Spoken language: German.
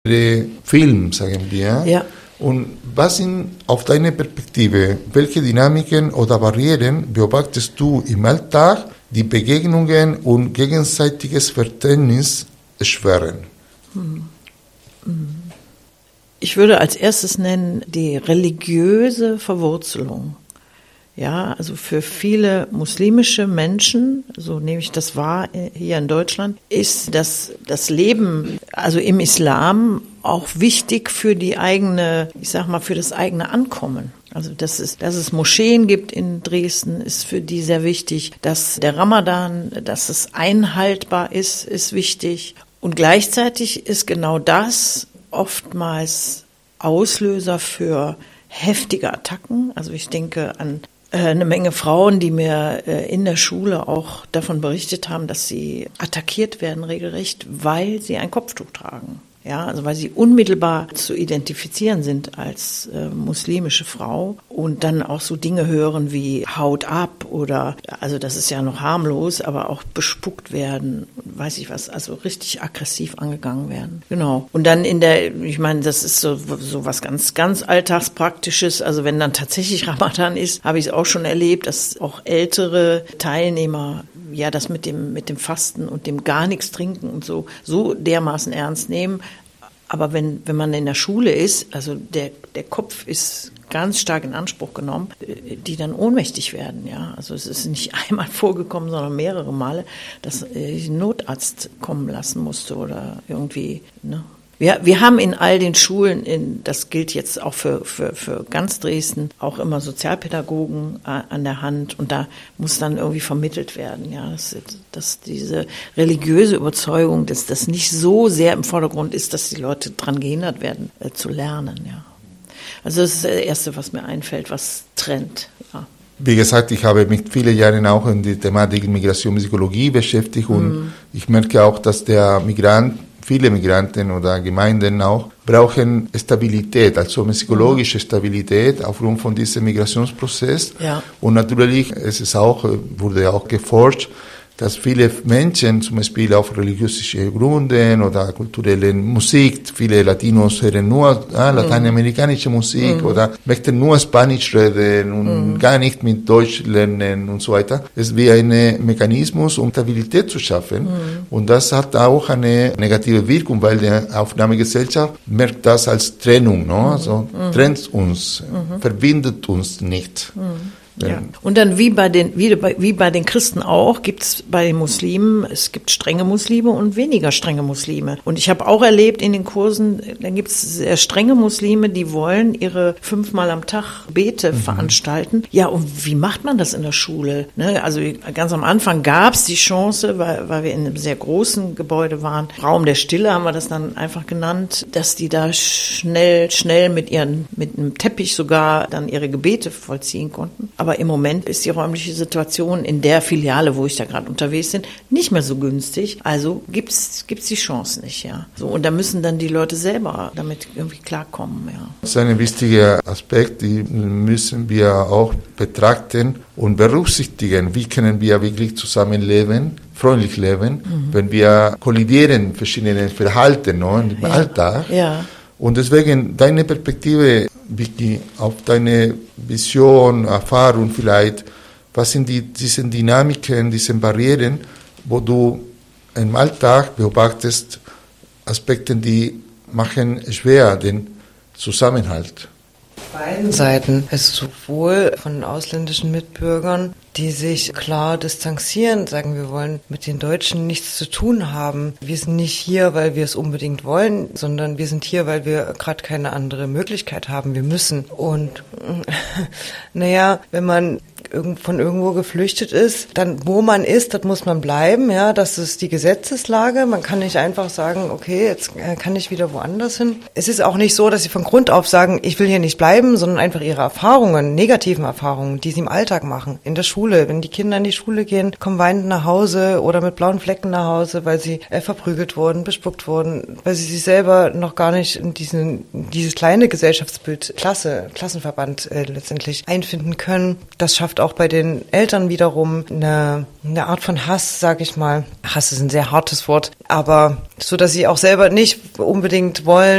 Film, sagen wir. Ja. Und was sind auf deine Perspektive, welche Dynamiken oder Barrieren beobachtest du im Alltag, die Begegnungen und gegenseitiges Verständnis erschweren? Ich würde als erstes nennen die religiöse Verwurzelung. Ja, also für viele muslimische Menschen, so nehme ich das wahr hier in Deutschland, ist das Leben, also im Islam, auch wichtig für die eigene, ich sag mal, für das eigene Ankommen. Also dass es Moscheen gibt in Dresden, ist für die sehr wichtig. Dass der Ramadan, dass es einhaltbar ist wichtig. Und gleichzeitig ist genau das oftmals Auslöser für heftige Attacken. Also ich denke an eine Menge Frauen, die mir in der Schule auch davon berichtet haben, dass sie attackiert werden regelrecht, weil sie ein Kopftuch tragen. Ja, also weil sie unmittelbar zu identifizieren sind als muslimische Frau und dann auch so Dinge hören wie Haut ab oder, also das ist ja noch harmlos, aber auch bespuckt werden, weiß ich was, also richtig aggressiv angegangen werden. Genau. Und dann ich meine, das ist so was ganz, ganz Alltagspraktisches, also wenn dann tatsächlich Ramadan ist, habe ich es auch schon erlebt, dass auch ältere Teilnehmer ja das mit dem Fasten und dem gar nichts trinken und so dermaßen ernst nehmen. Aber wenn man in der Schule ist, also der Kopf ist ganz stark in Anspruch genommen, die dann ohnmächtig werden, ja. Also es ist nicht einmal vorgekommen, sondern mehrere Male, dass ich einen Notarzt kommen lassen musste oder irgendwie, ne. Wir haben in all den Schulen, das gilt jetzt auch für ganz Dresden, auch immer Sozialpädagogen an der Hand und da muss dann irgendwie vermittelt werden, ja, dass diese religiöse Überzeugung, dass das nicht so sehr im Vordergrund ist, dass die Leute daran gehindert werden, zu lernen, ja. Also das ist das Erste, was mir einfällt, was trennt, ja. Wie gesagt, ich habe mich viele Jahre auch in die Thematik Migration und Psychologie beschäftigt und ich merke auch, dass viele Migranten oder Gemeinden auch brauchen Stabilität, also psychologische Stabilität aufgrund von diesem Migrationsprozess. Ja. Und natürlich wurde auch geforscht, dass viele Menschen zum Beispiel auf religiöse Gründen oder kulturelle Musik, viele Latinos hören nur lateinamerikanische Musik oder möchten nur Spanisch reden und gar nicht mit Deutsch lernen und so weiter. Es ist wie ein Mechanismus, um Stabilität zu schaffen. Und das hat auch eine negative Wirkung, weil die Aufnahmegesellschaft merkt das als Trennung, no? Also trennt uns, verbindet uns nicht. Ja. Und dann wie bei den Christen auch, gibt's bei den Muslimen, es gibt strenge Muslime und weniger strenge Muslime. Und ich habe auch erlebt in den Kursen, dann gibt's sehr strenge Muslime, die wollen ihre 5-mal am Tag Gebete veranstalten. Ja, und wie macht man das in der Schule? Ne? Also ganz am Anfang gab's die Chance, weil wir in einem sehr großen Gebäude waren, Raum der Stille haben wir das dann einfach genannt, dass die da schnell mit einem Teppich sogar dann ihre Gebete vollziehen konnten. Aber im Moment ist die räumliche Situation in der Filiale, wo ich da gerade unterwegs bin, nicht mehr so günstig. Also gibt's die Chance nicht, ja. So, und da müssen dann die Leute selber damit irgendwie klarkommen, ja. Das ist ein wichtiger Aspekt, den müssen wir auch betrachten und berücksichtigen. Wie können wir wirklich zusammenleben, freundlich leben, wenn wir kollidieren verschiedene Verhalten im Alltag. Ja. Und deswegen deine Perspektive, Vicky, auf deine Vision, Erfahrung vielleicht, was sind diese Dynamiken, diese Barrieren, wo du im Alltag beobachtest, Aspekte, die machen schwer den Zusammenhalt? Beiden Seiten, also sowohl von ausländischen Mitbürgern, die sich klar distanzieren, sagen, wir wollen mit den Deutschen nichts zu tun haben. Wir sind nicht hier, weil wir es unbedingt wollen, sondern wir sind hier, weil wir gerade keine andere Möglichkeit haben. Wir müssen. Und wenn man von irgendwo geflüchtet ist, dann wo man ist, das muss man bleiben, ja, das ist die Gesetzeslage. Man kann nicht einfach sagen, okay, jetzt kann ich wieder woanders hin. Es ist auch nicht so, dass sie von Grund auf sagen, ich will hier nicht bleiben, sondern einfach ihre Erfahrungen, negativen Erfahrungen, die sie im Alltag machen, in der Schule. Wenn die Kinder in die Schule gehen, kommen weinend nach Hause oder mit blauen Flecken nach Hause, weil sie verprügelt wurden, bespuckt wurden, weil sie sich selber noch gar nicht in dieses kleine Gesellschaftsbild, Klassenverband letztendlich einfinden können. Das schafft auch bei den Eltern wiederum eine Art von Hass, sag ich mal. Hass ist ein sehr hartes Wort, aber so, dass sie auch selber nicht unbedingt wollen,